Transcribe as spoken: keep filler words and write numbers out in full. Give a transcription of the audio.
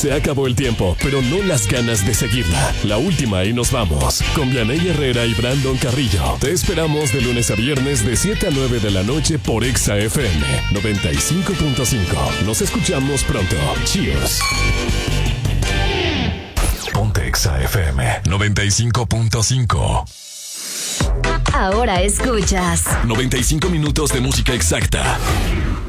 Se acabó el tiempo, pero no las ganas de seguirla. La última y nos vamos. Con Vianey Herrera y Brandon Carrillo. Te esperamos de lunes a viernes de siete a nueve de la noche por Exa F M noventa y cinco punto cinco. Nos escuchamos pronto. Cheers. Ponte Exa F M noventa y cinco punto cinco. Ahora escuchas noventa y cinco minutos de música exacta.